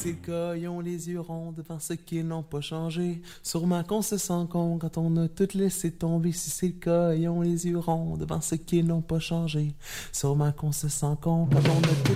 c'est le cas, ils ont les yeux ronds devant ce qu'ils n'ont pas changé. Sûrement qu'on se sent con quand on a tout laissé tomber. Si c'est le cas, ils ont les yeux ronds devant ce qu'ils n'ont pas changé. Sûrement qu'on se sent con quand on a tout